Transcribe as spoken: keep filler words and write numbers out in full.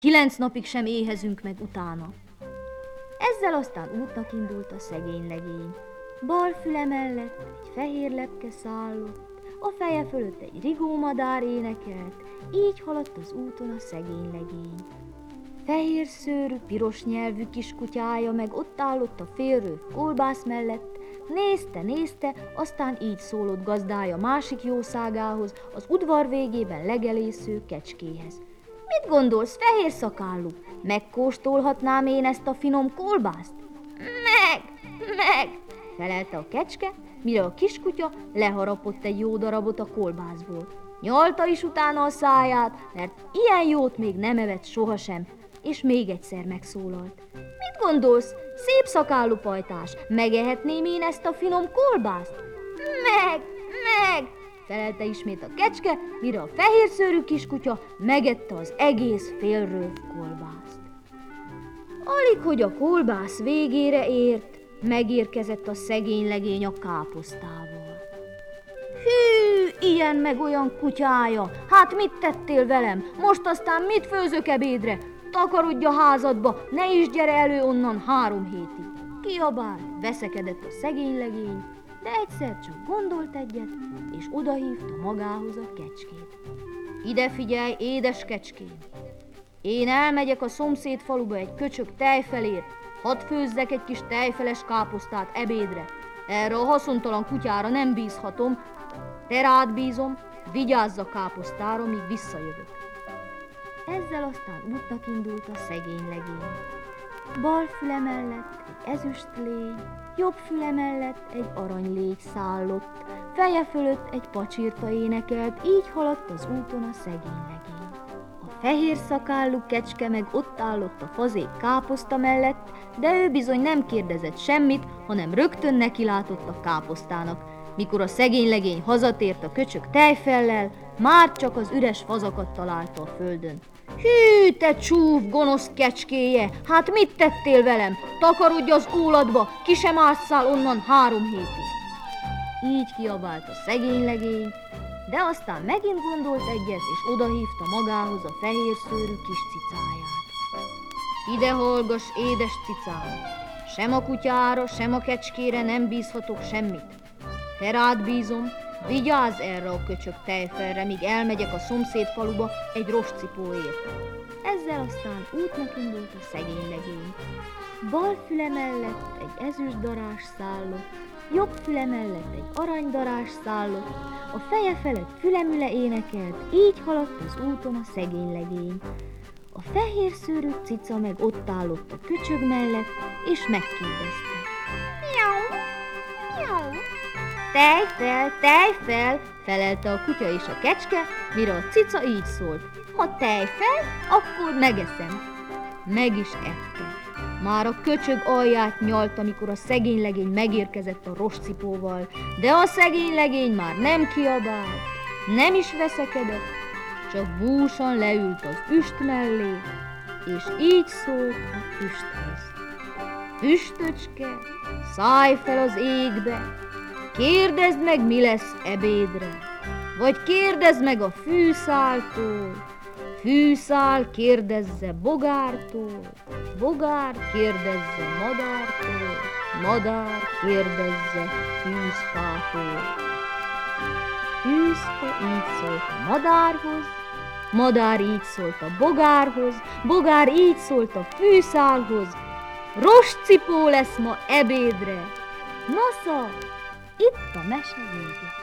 Kilenc napig sem éhezünk meg utána. Ezzel aztán útnak indult a szegény legény. Bal füle mellett egy fehér lepke szállott, a feje fölött egy rigómadár énekelt, így haladt az úton a szegény legény. Fehér szőrű, piros nyelvű kiskutyája meg ott állott a félrőv kolbász mellett, nézte, nézte, aztán így szólott gazdája másik jószágához, az udvar végében legelésző kecskéhez. Mit gondolsz, fehér szakállú? Megkóstolhatnám én ezt a finom kolbászt? Meg, meg, felelte a kecske, mire a kiskutya leharapott egy jó darabot a kolbászból. Nyalta is utána a száját, mert ilyen jót még nem evett sohasem, és még egyszer megszólalt. Mit gondolsz, szép szakállú pajtás, megehetném én ezt a finom kolbászt? Meg, meg, felelte ismét a kecske, mire a fehér szőrű kiskutya megette az egész félröv kolbászt. Alig, hogy a kolbász végére ért, megérkezett a szegény legény a káposztával. Hű, ilyen meg olyan kutyája, hát mit tettél velem? Most aztán mit főzök ebédre? Takarodj a házadba, ne is gyere elő onnan három hétig. Kiabált, veszekedett a szegény legény, de egyszer csak gondolt egyet, és odahívta magához a kecskét. Ide figyelj, édes kecském! Én elmegyek a szomszéd faluba egy köcsög tejfelért, hadd főzzek egy kis tejfeles káposztát ebédre. Erre a haszontalan kutyára nem bízhatom, te rád bízom, vigyázz a káposztára, míg visszajövök. Ezzel aztán útnak indult a szegény legény. Bal füle mellett egy ezüst légy, jobb füle mellett egy arany légy szállott, feje fölött egy pacsirta énekelt, így haladt az úton a szegény legény. A fehér szakállú kecske meg ott állott a fazék káposzta mellett, de ő bizony nem kérdezett semmit, hanem rögtön nekilátott a káposztának. Mikor a szegény legény hazatért a köcsög tejfellel, már csak az üres fazakat találta a földön. Hű, te csúf, gonosz kecskéje, hát mit tettél velem? Takarodj az óladba, ki sem ásszál onnan három hétig. Így kiabált a szegény legény, de aztán megint gondolt egyet, és odahívta magához a fehér szőrű kis cicáját. Ide hallgass, édes cicám, sem a kutyára, sem a kecskére nem bízhatok semmit. Te rád bízom, vigyázz erre a köcsög tejfelre, míg elmegyek a szomszéd faluba egy rostcipóért. Ezzel aztán útnak indult a szegény legény. Bal füle mellett egy ezüstdarás szállott, jobb füle mellett egy aranydarás szállott, a feje felett fülemüle énekelt, így haladt az úton a szegény legény. A fehér szőrű cica meg ott állott a köcsög mellett, és megkérdezte. Miau, miau. Tejfel, tejfel, felelte a kutya és a kecske, mire a cica így szólt. Ha tejfel, akkor megeszem. Meg is ette. Már a köcsög alját nyalt, amikor a szegény legény megérkezett a rostcipóval, de a szegény legény már nem kiabált, nem is veszekedett, csak búsan leült az üst mellé, és így szólt a füsthöz. Füstöcske, szállj fel az égbe, kérdezd meg, mi lesz ebédre, vagy kérdezd meg a fűszáltól, fűszál kérdezze bogártól, bogár kérdezze madártól, madár kérdezze fűzfától. Fűzfa így szólt a madárhoz, madár így szólt a bogárhoz, bogár így szólt a fűszálhoz, rostcipó lesz ma ebédre. Nosza, itt a mese vége.